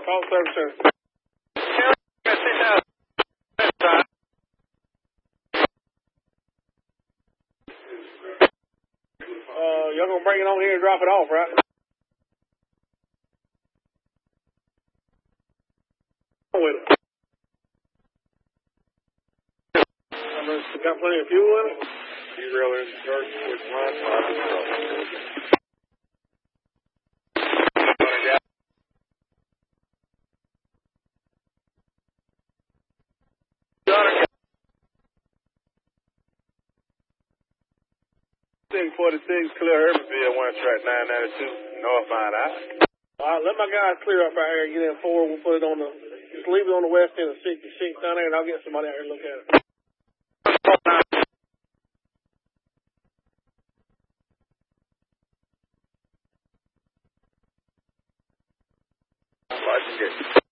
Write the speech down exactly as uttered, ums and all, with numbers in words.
Call service center. Uh, y'all gonna bring it on here and drop it off, right? With it. Got plenty of fuel in it? You really in the church with one six forty-six, clear Herbertville, one track nine ninety-two, North Line out. All right, let my guys clear up out here and get in four. We'll put it on the, just leave it on the west end of sixty-six down there, and I'll get somebody out here to look at it. Watch it.